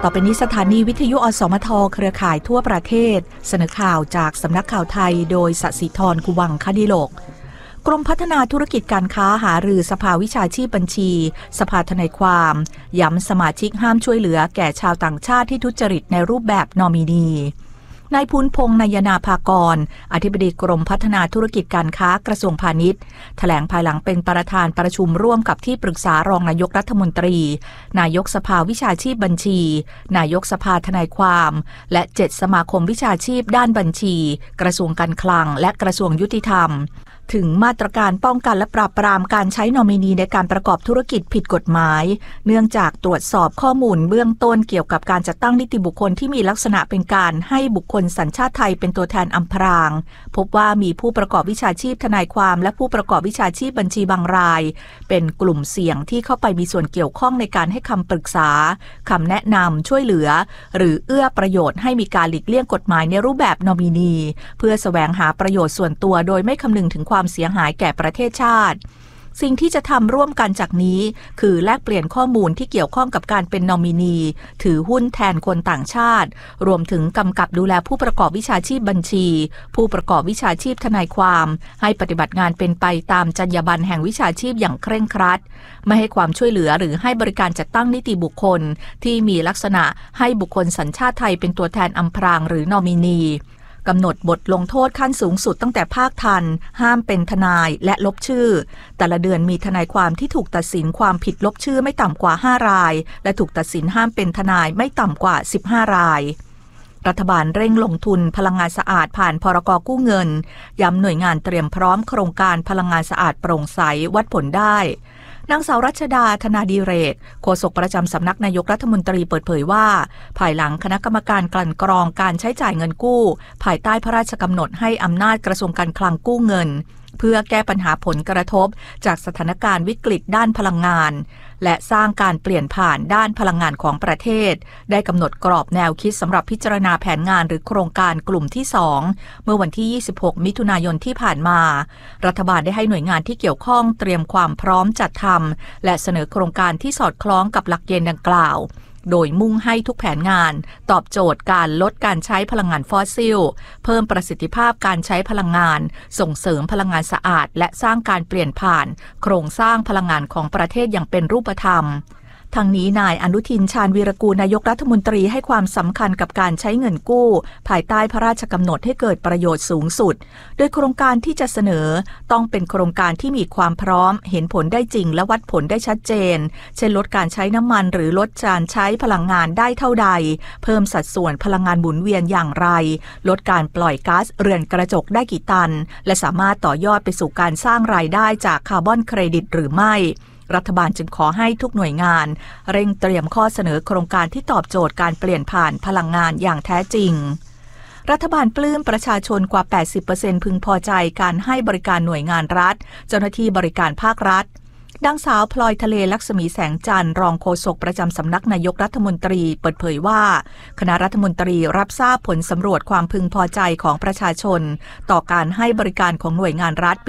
ต่อไปนี้สถานีวิทยุอสมทเครือข่ายทั่วประเทศเสนอข่าวจากสำนักข่าวไทยโดยสศิธร กุวังคดิโลกกรมพัฒนาธุรกิจการค้าหารือสภาวิชาชีพบัญชีสภาทนายความย้ำสมาชิกห้ามช่วยเหลือแก่ชาวต่างชาติที่ทุจริตในรูปแบบนอมินีนายภูนพงษ์นายนาภากรอธิบดีกรมพัฒนาธุรกิจการค้ากระทรวงพาณิชย์แถลงภายหลังเป็นประธานประชุมร่วมกับที่ปรึกษารองนายกรัฐมนตรีนายกสภาวิชาชีพบัญชีนายกสภาทนายความและ7สมาคมวิชาชีพด้านบัญชีกระทรวงการคลังและกระทรวงยุติธรรมถึงมาตรการป้องกันและปราบปรามการใช้นอมินีในการประกอบธุรกิจผิดกฎหมายเนื่องจากตรวจสอบข้อมูลเบื้องต้นเกี่ยวกับการจัดตั้งนิติบุคคลที่มีลักษณะเป็นการให้บุคคลสัญชาติไทยเป็นตัวแทนอำพรางพบว่ามีผู้ประกอบวิชาชีพทนายความและผู้ประกอบวิชาชีพบัญชีบางรายเป็นกลุ่มเสี่ยงที่เข้าไปมีส่วนเกี่ยวข้องในการให้คำปรึกษาคำแนะนำช่วยเหลือหรือเอื้อประโยชน์ให้มีการหลีกเลี่ยงกฎหมายในรูปแบบนอมินีเพื่อแสวงหาประโยชน์ส่วนตัวโดยไม่คำนึงถึงความเสียหายแก่ประเทศชาติสิ่งที่จะทำร่วมกันจากนี้คือแลกเปลี่ยนข้อมูลที่เกี่ยวข้องกับการเป็นนอมินีถือหุ้นแทนคนต่างชาติรวมถึงกำกับดูแลผู้ประกอบวิชาชีพบัญชีผู้ประกอบวิชาชีพทนายความให้ปฏิบัติงานเป็นไปตามจรรยาบรรณแห่งวิชาชีพอย่างเคร่งครัดไม่ให้ความช่วยเหลือหรือให้บริการจัดตั้งนิติบุคคลที่มีลักษณะให้บุคคลสัญชาติไทยเป็นตัวแทนอำพรางหรือนอมินีกำหนดบทลงโทษขั้นสูงสุดตั้งแต่ภาคทันห้ามเป็นทนายและลบชื่อแต่ละเดือนมีทนายความที่ถูกตัดสินความผิดลบชื่อไม่ต่ำกว่า5รายและถูกตัดสินห้ามเป็นทนายไม่ต่ำกว่า15รายรัฐบาลเร่งลงทุนพลังงานสะอาดผ่านพรก.กู้เงินย้ำหน่วยงานเตรียมพร้อมโครงการพลังงานสะอาดโปร่งใสวัดผลได้นางสาวรัชดาธนาดิเรกโฆษกประจำสำนักนายกรัฐมนตรีเปิดเผยว่าภายหลังคณะกรรมการกลั่นกรองการใช้จ่ายเงินกู้ภายใต้พระราชกำหนดให้อำนาจกระทรวงการคลังกู้เงินเพื่อแก้ปัญหาผลกระทบจากสถานการณ์วิกฤตด้านพลังงานและสร้างการเปลี่ยนผ่านด้านพลังงานของประเทศได้กำหนดกรอบแนวคิดสำหรับพิจารณาแผนงานหรือโครงการกลุ่มที่2เมื่อวันที่26มิถุนายนที่ผ่านมารัฐบาลได้ให้หน่วยงานที่เกี่ยวข้องเตรียมความพร้อมจัดทำและเสนอโครงการที่สอดคล้องกับหลักเกณฑ์ดังกล่าวโดยมุ่งให้ทุกแผนงานตอบโจทย์การลดการใช้พลังงานฟอสซิลเพิ่มประสิทธิภาพการใช้พลังงานส่งเสริมพลังงานสะอาดและสร้างการเปลี่ยนผ่านโครงสร้างพลังงานของประเทศอย่างเป็นรูปธรรมทั้งนี้นายอนุทินชาญวีรกูลนายกรัฐมนตรีให้ความสำคัญกับการใช้เงินกู้ภายใต้พระราชกำหนดให้เกิดประโยชน์สูงสุดโดยโครงการที่จะเสนอต้องเป็นโครงการที่มีความพร้อมเห็นผลได้จริงและวัดผลได้ชัดเจนเช่นลดการใช้น้ำมันหรือลดการใช้พลังงานได้เท่าใดเพิ่มสัดส่วนพลังงานหมุนเวียนอย่างไรลดการปล่อยก๊าซเรือนกระจกได้กี่ตันและสามารถต่อยอดไปสู่การสร้างรายได้จากคาร์บอนเครดิตหรือไม่รัฐบาลจึงขอให้ทุกหน่วยงานเร่งเตรียมข้อเสนอโครงการที่ตอบโจทย์การเปลี่ยนผ่านพลังงานอย่างแท้จริงรัฐบาลปลื้มประชาชนกว่า 80% พึงพอใจการให้บริการหน่วยงานรัฐเจ้าหน้าที่บริการภาครัฐดังสาวพลอยทะเลลักษมีแสงจันทร์รองโฆษกประจำสำนักนายกรัฐมนตรีเปิดเผยว่าคณะรัฐมนตรีรับทราบผลสำรวจความพึงพอใจของประชาชนต่อการให้บริการของหน่วยงานรัฐปี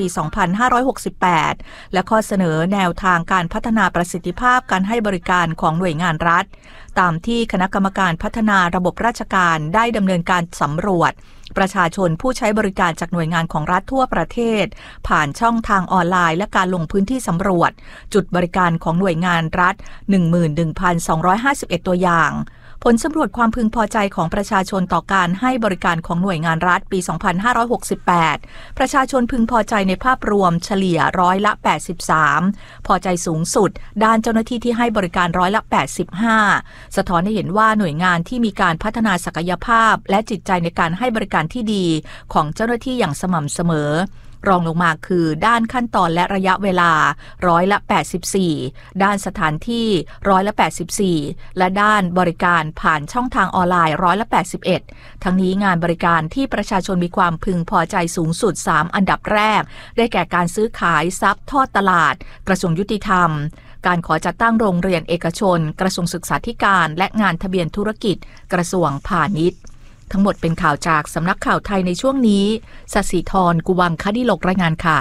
2568 และข้อเสนอแนวทางการพัฒนาประสิทธิภาพการให้บริการของหน่วยงานรัฐตามที่คณะกรรมการพัฒนาระบบราชการได้ดำเนินการสำรวจประชาชนผู้ใช้บริการจากหน่วยงานของรัฐทั่วประเทศผ่านช่องทางออนไลน์และการลงพื้นที่สำรวจจุดบริการของหน่วยงานรัฐ 11,251 ตัวอย่างผลสำรวจความพึงพอใจของประชาชนต่อการให้บริการของหน่วยงานรัฐปี 2568 ประชาชนพึงพอใจในภาพรวมเฉลี่ย83%พอใจสูงสุดด้านเจ้าหน้าที่ที่ให้บริการ85%สะท้อนให้เห็นว่าหน่วยงานที่มีการพัฒนาศักยภาพและจิตใจในการให้บริการที่ดีของเจ้าหน้าที่อย่างสม่ำเสมอรองลงมาคือด้านขั้นตอนและระยะเวลา84%ด้านสถานที่84%และด้านบริการผ่านช่องทางออนไลน์81%ทั้งนี้งานบริการที่ประชาชนมีความพึงพอใจสูงสุด3อันดับแรกได้แก่การซื้อขายทรัพย์ทอดตลาดกระทรวงยุติธรรมการขอจัดตั้งโรงเรียนเอกชนกระทรวงศึกษาธิการและงานทะเบียนธุรกิจกระทรวงพาณิชย์ทั้งหมดเป็นข่าวจากสำนักข่าวไทยในช่วงนี้สศิธร กุวังคดิโลกรายงานค่ะ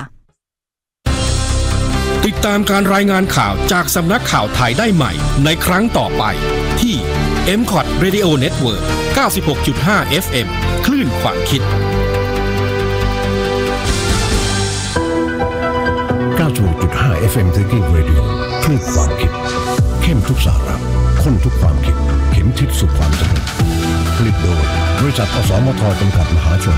ติดตามการรายงานข่าวจากสำนักข่าวไทยได้ใหม่ในครั้งต่อไปที่ MCOT Radio Network 96.5 FM คลื่นความคิด 96.5 FM Thinking Radio คลื่นความคิดเข้มทุกสาระข้นทุกความคิดเข็มทิศสู่ความสำเร็จผลิตโดยบริษัทอสมทจำกัดมหาชน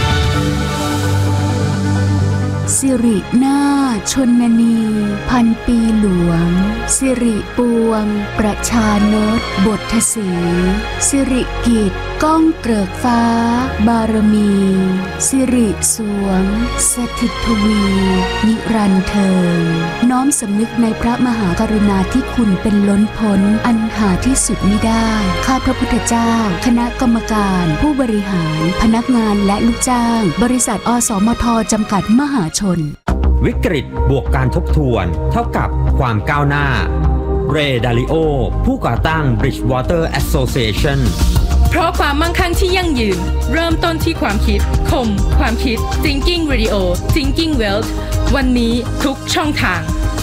สิรินาถชนนีพันปีหลวงสิริปวงประชานตบทสีสิริกิจก้องเกริกฟ้าบารมีสิริสวงสถิตทวีนิรันดร์เทินน้อมสำนึกในพระมหากรุณาธิคุณเป็นล้นพ้นอันหาที่สุดมิได้ข้าพระพุทธเจ้าคณะกรรมการผู้บริหารพนักงานและลูกจ้างบริษัทอสมทจำกัดมหาชนวิกฤตบวกการทบทวนเท่ากับความก้าวหน้าเรย์ดาริโอผู้ก่อตั้ง Bridgewater Association เพราะความมั่งคั่งที่ยั่งยืนเริ่มต้นที่ความคิดคมความคิด Thinking Radio Thinking Wealth วันนี้ทุกช่องทาง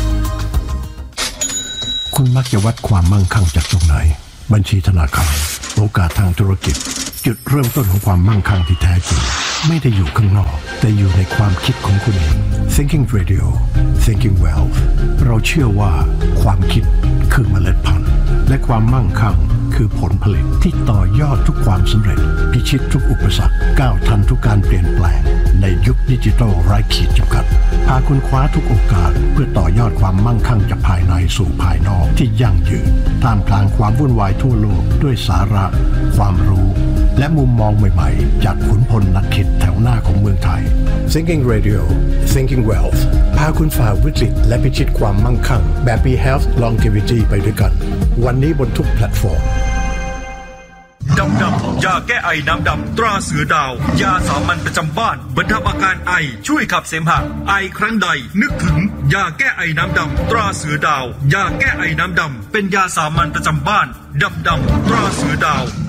คุณมักจะวัดความมั่งคั่งจากตรงไหนบัญชีธนาคารโอกาสทางธุรกิจจุดเริ่มต้นของความมั่งคั่งที่แท้จริงไม่ได้อยู่ข้างนอกแต่อยู่ในความคิดของคุณเอง Thinking Radio Thinking Wealth เราเชื่อว่าความคิดคือเมล็ดพันธุ์และความมั่งคั่งคือผลผลิตที่ต่อยอดทุกความสำเร็จพิชิตทุกอุปสรรคก้าวทันทุกการเปลี่ยนแปลงในยุคดิจิทัลไร้ขีดจำกัดพาคุณคว้าทุกโอกาสเพื่อต่อยอดความมั่งคั่งจากภายในสู่ภายนอกที่ยั่งยืนท่ามกลางความวุ่นวายทั่วโลกด้วยสาระความรู้และมุมมองใหม่ๆจากขุนพลนักคิดแถวหน้าของเมืองไทย Thinking Radio Thinking Wealth พาคุณฝ่าวิกฤตและพิชิตความมั่งคั่งแบบ Be Health Longevity ไปด้วยกันวันนี้บนทุกแพลตฟอร์มดำยาแก้ไอน้ำดำตราเสือดาวยาสามัญประจำบ้านบรรเทาอาการไอช่วยขับเสมหะไอครั้งใดนึกถึงยาแก้ไอน้ำดำตราเสือดาวยาแก้ไอน้ำดำเป็นยาสามัญประจำบ้านดำตราเสือดาว